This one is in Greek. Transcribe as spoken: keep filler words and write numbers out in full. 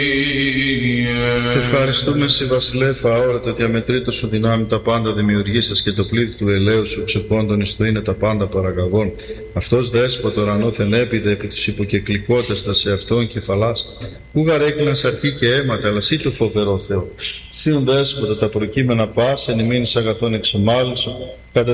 Ευχαριστούμε σε βασιλεύ αόρατο ότι αμετρήτω σου δυνάμει τα πάντα δημιουργήσας και το πλήθη του ελαίου σου ξεπόντων εις το είναι τα πάντα παραγαγών. Αυτός δέσποτο ουρανόθεν έπιδε επί τους υποκεκλικότες τα σε αυτόν κεφαλάς. Ούγαρ έκλειναν σαρκή και αίματα, αλλά σύ το φοβερό Θεό. Σύον δέσποτα τα προκείμενα πας, εν ημίνης αγαθών εξομάλυσο, κατά